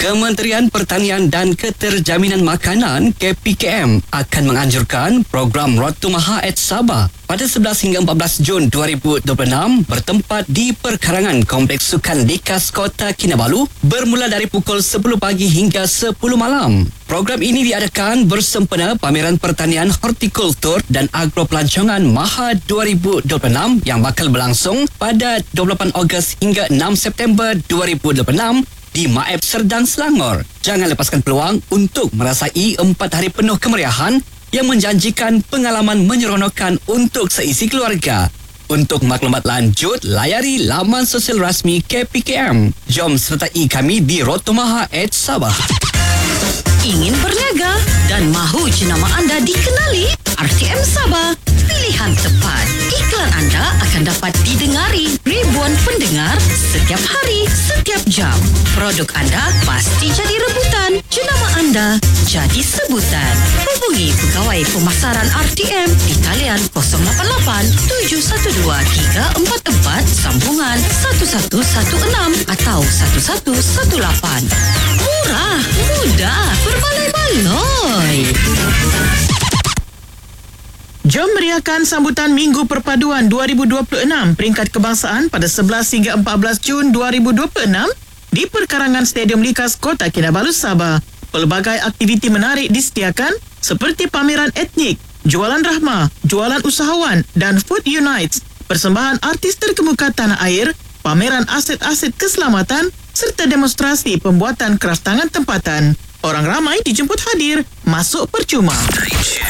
Kementerian Pertanian dan Keterjaminan Makanan KPKM akan menganjurkan program Road to Maha at Sabah pada 11 hingga 14 Jun 2026 bertempat di perkarangan Kompleks Sukan Likas Kota Kinabalu bermula dari pukul 10 pagi hingga 10 malam. Program ini diadakan bersempena Pameran Pertanian Hortikultur dan Agropelancongan Maha 2026 yang bakal berlangsung pada 28 Ogos hingga 6 September 2026 di Maeb Serdang, Selangor. Jangan lepaskan peluang untuk merasai 4 hari penuh kemeriahan yang menjanjikan pengalaman menyeronokkan untuk seisi keluarga. Untuk maklumat lanjut, layari laman sosial rasmi KPKM. Jom sertai kami di Road to Maha at Sabah. Ingin berniaga dan mahu jenama anda dikenali? RTM Sabah, pilihan tepat. Iklan anda akan dapat didengari ribuan pendengar setiap hari, setiap jam. Produk anda pasti jadi rebutan. Jenama anda jadi sebutan. Hubungi Pegawai Pemasaran RTM di talian 088 712 344 sambungan 1116 atau 1118. Murah, mudah, berbaloi-baloi. Jom meriahkan sambutan Minggu Perpaduan 2026 peringkat kebangsaan pada 11 hingga 14 Jun 2026 di perkarangan Stadium Likas Kota Kinabalu, Sabah. Pelbagai aktiviti menarik disediakan seperti pameran etnik, jualan rahmah, jualan usahawan dan Food Unites, persembahan artis terkemuka tanah air, pameran aset-aset keselamatan serta demonstrasi pembuatan kraf tangan tempatan. Orang ramai dijemput hadir, masuk percuma.